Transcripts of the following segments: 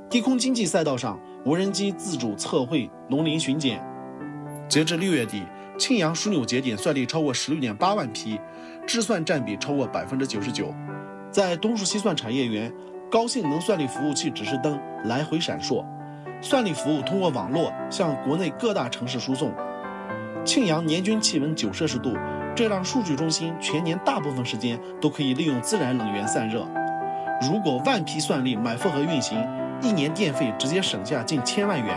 低空经济赛道上，无人机自主测绘农林巡检。截至6月底，庆阳枢纽节点算力超过16.8万批，智算占比超过99%。在东数西算产业园，高性能算力服务器指示灯来回闪烁，算力服务通过网络向国内各大城市输送。庆阳年均气温9摄氏度，这让数据中心全年大部分时间都可以利用自然冷源散热。如果万批算力买复合运行，1年电费直接省下近1000万元。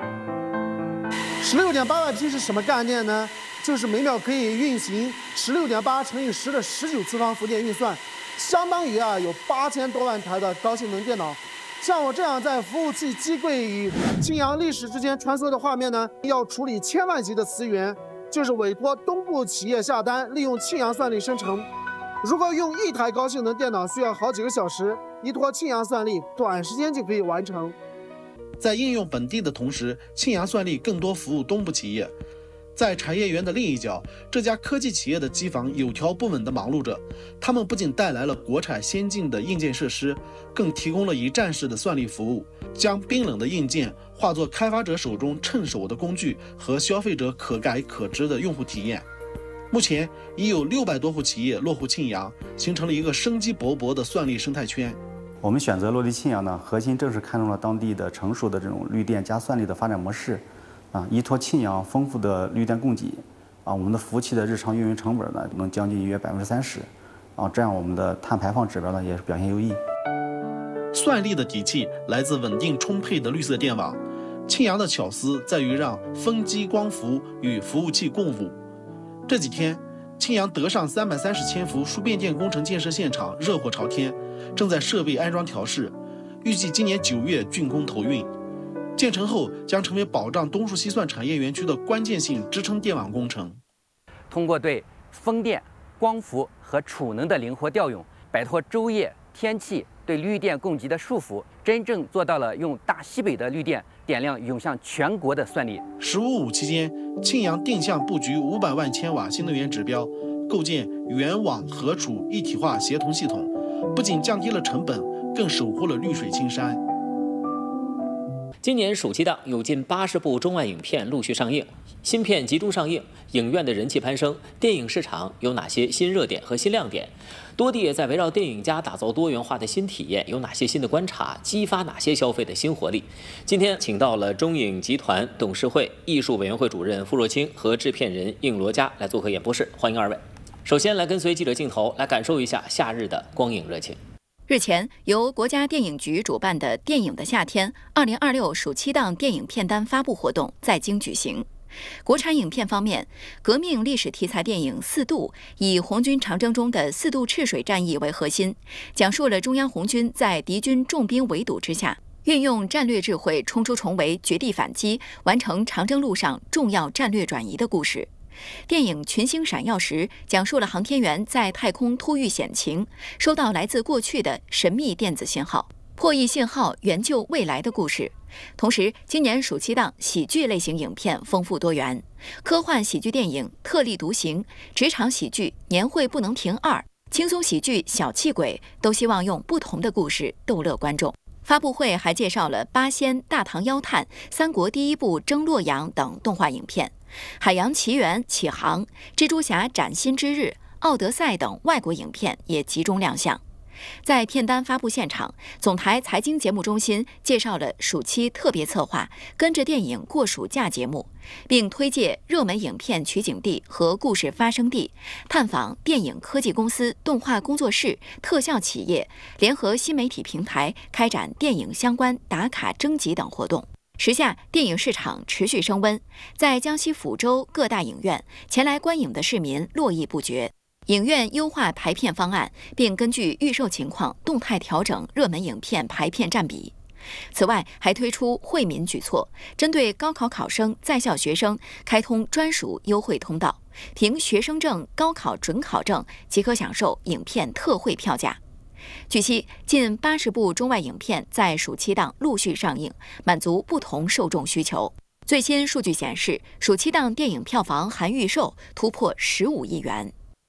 16.8万批是什么概念呢？就是每秒可以运行16.8乘以10的19次方浮点运算，相当于有8000多万台的高性能电脑。像我这样在服务器机柜与庆阳历史之间穿梭的画面呢，要处理1000万级的词源，就是委托东部企业下单，利用庆阳算力生成。如果用1台高性能电脑需要好几个小时，依托庆阳算力，短时间就可以完成。 在应用本地的同时，庆阳算力更多服务东部企业。在产业园的另一角，这家科技企业的机房有条不紊地忙碌着。他们不仅带来了国产先进的硬件设施，更提供了一站式的算力服务，将冰冷的硬件化作开发者手中趁手的工具和消费者可改可知的用户体验。目前已有600多户企业落户庆阳，形成了一个生机勃勃的算力生态圈。 我们选择落地庆阳呢，核心正是看中了当地的成熟的这种绿电加算力的发展模式，依托庆阳丰富的绿电供给，我们的服务器的日常运营成本呢能将近约30%，这样我们的碳排放指标呢也是表现优异。 算力的底气来自稳定充沛的绿色电网。庆阳的巧思在于让风机光伏与服务器共舞。这几天，庆阳德尚330千伏输变电工程建设现场热火朝天，正在设备安装调试，预计今年9月竣工投运。建成后将成为保障东数西算产业园区的关键性支撑电网工程。 通过对风电、光伏和储能的灵活调用，摆脱昼夜、天气对绿电供给的束缚，真正做到了用大西北的绿电点亮涌向全国的算力。 “15+5”期间，庆阳定向布局500万千瓦新能源指标，构建原网合储一体化协同系统，不仅降低了成本，更守护了绿水青山。 今年暑期档有近80部中外影片陆续上映，新片集中上映，影院的人气攀升，电影市场有哪些新热点和新亮点？多地也在围绕电影家打造多元化的新体验，有哪些新的观察，激发哪些消费的新活力？今天请到了中影集团董事会艺术委员会主任傅若清和制片人应罗佳来做客演播室，欢迎二位。首先来跟随记者镜头来感受一下夏日的光影热情。 日前，由国家电影局主办的“电影的夏天 ”2026暑期档电影片单发布活动在京举行。国产影片方面，革命历史题材电影《四渡》以红军长征中的四渡赤水战役为核心，讲述了中央红军在敌军重兵围堵之下，运用战略智慧冲出重围，绝地反击，完成长征路上重要战略转移的故事。电影《群星闪耀时》讲述了航天员在太空突遇险情，收到来自过去的神秘电子信号，破译信号援救未来的故事。同时，今年暑期档喜剧类型影片丰富多元，科幻喜剧电影《特立独行》，职场喜剧《年会不能停2》，轻松喜剧《小气鬼》都希望用不同的故事逗乐观众。发布会还介绍了《八仙》《大唐妖探》《三国第一部征洛阳》等动画影片，《海洋奇缘》《启航》《蜘蛛侠崭新之日》《奥德赛》等外国影片也集中亮相。在片单发布现场，总台财经节目中心介绍了暑期特别策划“跟着电影过暑假”节目，并推介热门影片取景地和故事发生地，探访电影科技公司、动画工作室、特效企业，联合新媒体平台开展电影相关打卡征集等活动。时下电影市场持续升温，在江西抚州各大影院，前来观影的市民络绎不绝。影院优化排片方案，并根据预售情况动态调整热门影片排片占比。此外，还推出惠民举措，针对高考考生、在校学生开通专属优惠通道，凭学生证、高考准考证即可享受影片特惠票价。据悉，近80部中外影片在暑期档陆续上映，满足不同受众需求。最新数据显示，暑期档电影票房含预售突破15亿元。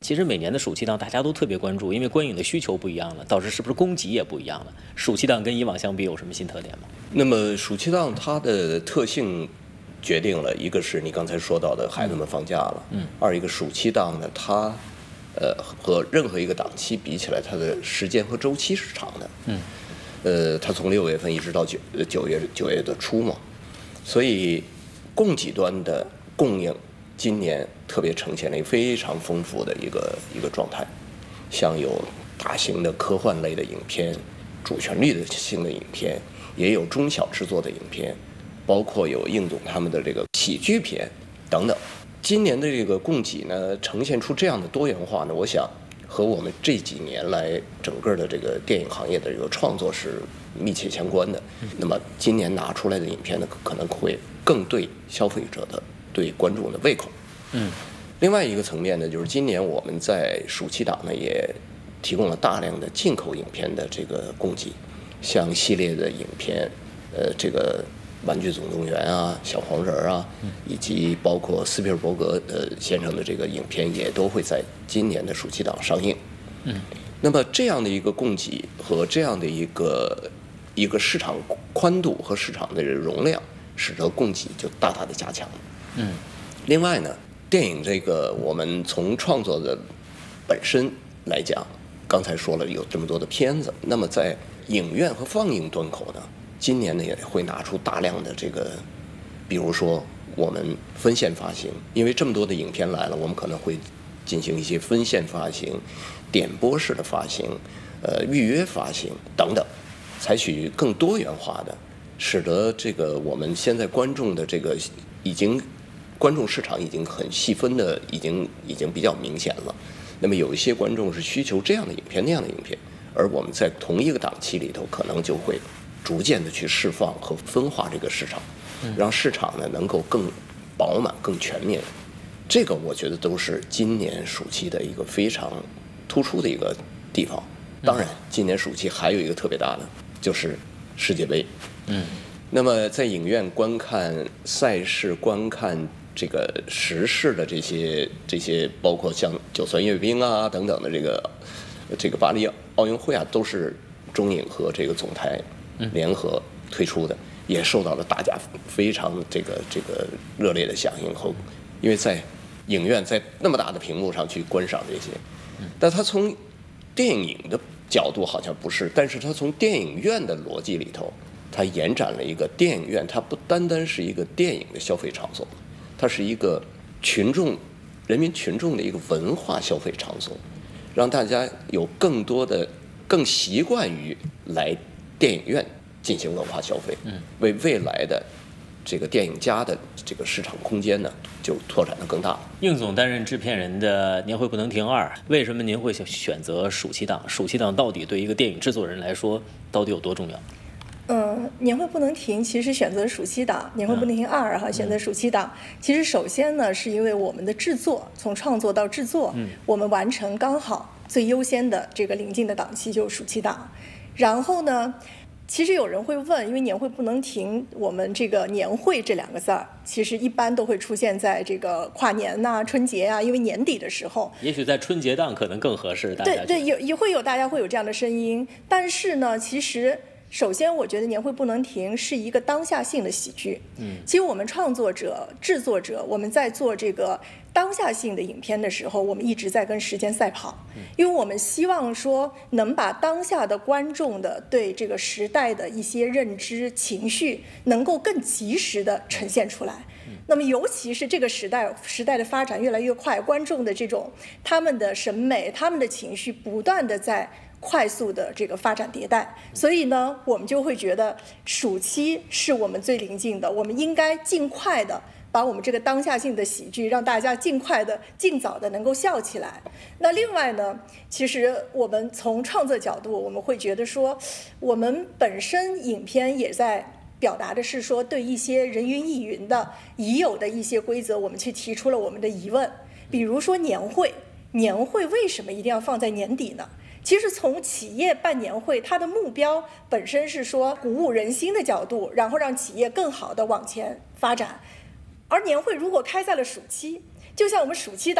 其实每年的暑期档大家都特别关注，因为观影的需求不一样了，导致是不是供给也不一样了？暑期档跟以往相比有什么新特点吗？ 那么暑期档它的特性决定了一个是你刚才说到的孩子们放假了，二一个暑期档呢，它和任何一个档期比起来，它的时间和周期是长的，它从6月份一直到九月的初嘛，所以供给端的供应今年特别呈现了一个非常丰富的一个状态，像有大型的科幻类的影片，主旋律的性的影片，也有中小制作的影片，包括有应董他们的这个喜剧片等等。今年的这个供给呢，呈现出这样的多元化呢，我想和我们这几年来整个的这个电影行业的这个创作是密切相关的。那么今年拿出来的影片呢，可能会更对消费者的、对观众的胃口。另外一个层面呢，就是今年我们在暑期档呢也提供了大量的进口影片的这个供给，像系列的影片，这个《玩具总动员》啊、小黄人啊，以及包括斯皮尔伯格先生的这个影片，也都会在今年的暑期档上映。那么这样的一个供给和这样的一个市场宽度和市场的容量，使得供给就大大的加强。另外呢，电影这个我们从创作的本身来讲，刚才说了有这么多的片子，那么在影院和放映端口呢，今年呢也会拿出大量的这个，比如说我们分线发行，因为这么多的影片来了，我们可能会进行一些分线发行、点播式的发行、预约发行等等，采取更多元化的，使得这个我们现在观众的这个观众市场已经很细分的，已经比较明显了。那么有一些观众是需求这样的影片那样的影片，而我们在同一个档期里头，可能就会逐渐的去释放和分化这个市场，让市场呢能够更饱满、更全面。这个我觉得都是今年暑期的一个非常突出的一个地方。当然，今年暑期还有一个特别大的，就是世界杯。那么在影院观看赛事、观看这个时事的这些，包括像九三阅兵啊等等的这个巴黎奥运会啊，都是中影和这个总台联合推出的，也受到了大家非常这个热烈的响应后，因为在影院在那么大的屏幕上去观赏这些，但它从电影的角度好像不是，但是它从电影院的逻辑里头，它延展了一个电影院，它不单单是一个电影的消费场所，它是一个人民群众的一个文化消费场所，让大家有更习惯于来电影院进行文化消费，为未来的这个电影家的这个市场空间呢，就拓展得更大。 应总担任制片人的《年会不能停2》，为什么您会选择暑期档？暑期档到底对一个电影制作人来说，到底有多重要？ 年会不能停，其实选择暑期档，年会不能停2哈，选择暑期档。其实首先呢，是因为我们的制作，从创作到制作，我们完成刚好最优先的这个临近的档期就是暑期档。然后呢，其实有人会问，因为年会不能停，我们这个年会这2个字儿，其实一般都会出现在这个跨年呐、春节啊，因为年底的时候， 也许在春节档可能更合适。大家对，也会有大家会有这样的声音，但是呢，其实。首先，我觉得年会不能停是一个当下性的喜剧。其实我们创作者、制作者，我们在做这个当下性的影片的时候，我们一直在跟时间赛跑，因为我们希望说能把当下的观众的对这个时代的一些认知、情绪，能够更及时的呈现出来。那么，尤其是这个时代的发展越来越快，观众的这种他们的审美、他们的情绪不断的在快速的这个发展迭代，所以呢，我们就会觉得暑期是我们最临近的，我们应该尽快的把我们这个当下性的喜剧，让大家尽早的能够笑起来。那另外呢，其实我们从创作角度，我们会觉得说，我们本身影片也在表达的是说，对一些人云亦云的已有的一些规则，我们去提出了我们的疑问。比如说年会为什么一定要放在年底呢？其实从企业办年会，它的目标本身是说鼓舞人心的角度，然后让企业更好的往前发展。而年会如果开在了暑期，就像我们暑期档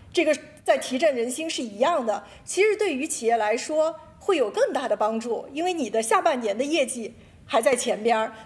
这个在提振人心是一样的。其实对于企业来说会有更大的帮助，因为你的下半年的业绩还在前边，